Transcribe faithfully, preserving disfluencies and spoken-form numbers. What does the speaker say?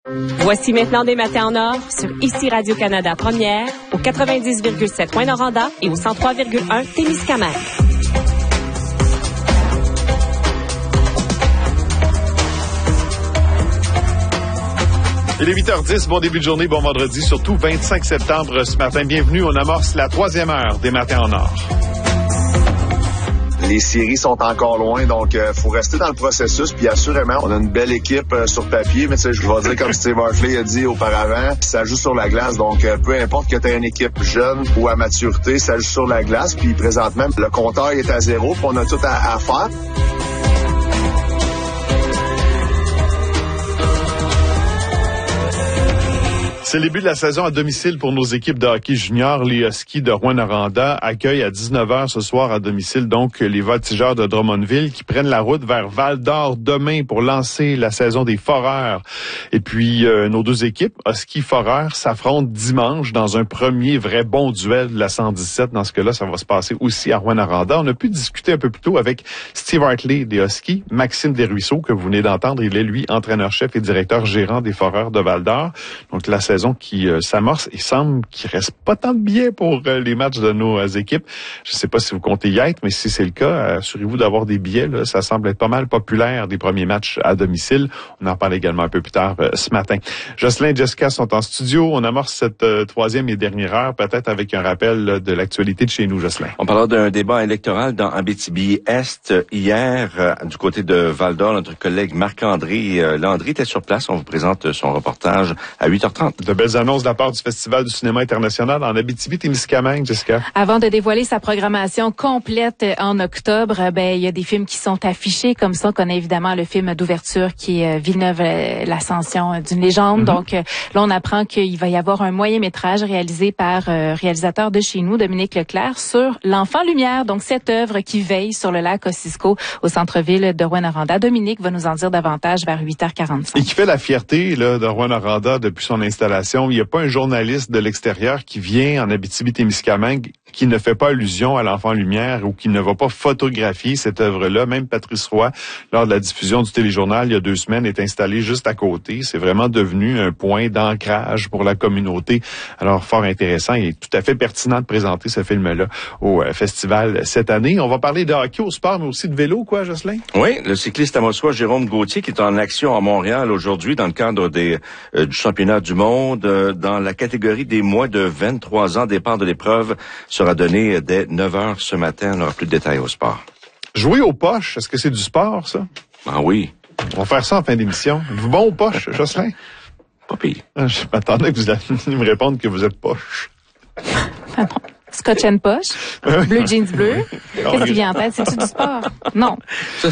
Voici maintenant des matins en or sur Ici Radio-Canada Première, au quatre-vingt-dix virgule sept Rouyn-Noranda et au cent trois virgule un Témiscamingue. Il est huit heures dix, bon début de journée, bon vendredi, surtout vingt-cinq septembre ce matin. Bienvenue, on amorce la troisième heure des matins en or. Les séries sont encore loin, donc il euh, faut rester dans le processus. Puis assurément, on a une belle équipe euh, sur papier, mais tu sais, je vais dire comme Steve Hartley a dit auparavant, ça joue sur la glace. Donc euh, peu importe que tu aies une équipe jeune ou à maturité, ça joue sur la glace. Puis présentement, le compteur est à zéro, puis on a tout à, à faire. C'est le début de la saison à domicile pour nos équipes de hockey junior. Les Huskies de Rouyn-Noranda accueillent à dix-neuf heures ce soir à domicile donc les Voltigeurs de Drummondville qui prennent la route vers Val-d'Or demain pour lancer la saison des Foreurs. Et puis euh, nos deux équipes, Husky-Foreurs, s'affrontent dimanche dans un premier vrai bon duel de la cent dix-sept. Dans ce cas-là, ça va se passer aussi à Rouyn-Noranda. On a pu discuter un peu plus tôt avec Steve Hartley des Huskies, Maxime Desruisseaux que vous venez d'entendre. Il est lui entraîneur-chef et directeur gérant des Foreurs de Val-d'Or. Donc la saison qui euh, s'amorce. Il semble qu'il reste pas tant de billets pour euh, les matchs de nos euh, équipes. Je sais pas si vous comptez y être, mais si c'est le cas, assurez-vous d'avoir des billets. Là. Ça semble être pas mal populaire des premiers matchs à domicile. On en parle également un peu plus tard euh, ce matin. Jocelyn et Jessica sont en studio. On amorce cette euh, troisième et dernière heure, peut-être avec un rappel là, de l'actualité de chez nous, Jocelyn. On parlera d'un débat électoral dans Abitibi-Est hier, euh, du côté de Val-d'Or. Notre collègue Marc-André euh, Landry était sur place. On vous présente son reportage à huit heures trente. De belles annonces de la part du Festival du cinéma international en Abitibi-Témiscamingue, Jessica. Avant de dévoiler sa programmation complète en octobre, ben il y a des films qui sont affichés comme ça. On connaît évidemment le film d'ouverture qui est Villeneuve, l'ascension d'une légende. Mm-hmm. Donc là, on apprend qu'il va y avoir un moyen-métrage réalisé par euh, réalisateur de chez nous, Dominique Leclerc, sur l'Enfant Lumière. Donc cette œuvre qui veille sur le lac Ossisco au centre-ville de Rouyn-Noranda. Dominique va nous en dire davantage vers huit heures quarante-cinq. Et qui fait la fierté là, de Rouyn-Noranda depuis son installation. Il n'y a pas un journaliste de l'extérieur qui vient en Abitibi-Témiscamingue qui ne fait pas allusion à l'Enfant Lumière ou qui ne va pas photographier cette œuvre-là. Même Patrice Roy, lors de la diffusion du téléjournal il y a deux semaines, est installé juste à côté. C'est vraiment devenu un point d'ancrage pour la communauté. Alors, fort intéressant et tout à fait pertinent de présenter ce film-là au euh, festival cette année. On va parler de hockey au sport, mais aussi de vélo, quoi, Jocelyn? Oui, le cycliste amoçois Jérôme Gauthier qui est en action à Montréal aujourd'hui dans le cadre des, euh, du championnat du monde euh, dans la catégorie des moins de vingt-trois ans. Départ de l'épreuve sera donné dès neuf heures ce matin. On n'aura plus de détails au sport. Jouer aux poches, est-ce que c'est du sport, ça? Ah oui. On va faire ça en fin d'émission. Êtes-vous bon aux poches, Jocelyn? Pas pire. Je m'attendais que vous alliez me répondre que vous êtes poche. Scotch and poche, bleu jeans bleu. Qu'est-ce qui vient en tête? C'est-tu du sport? Non.